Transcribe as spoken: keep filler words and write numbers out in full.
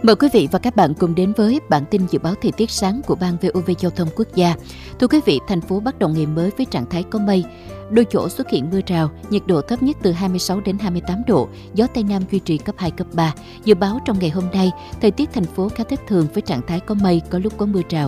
Mời quý vị và các bạn cùng đến với bản tin dự báo thời tiết sáng của Ban vê o vê Giao thông Quốc gia. Thưa quý vị, thành phố bắt đầu ngày mới với trạng thái có mây. Đôi chỗ xuất hiện mưa rào, nhiệt độ thấp nhất từ hai mươi sáu đến hai mươi tám độ, gió Tây Nam duy trì cấp hai, cấp ba. Dự báo trong ngày hôm nay, thời tiết thành phố khá thất thường với trạng thái có mây, có lúc có mưa rào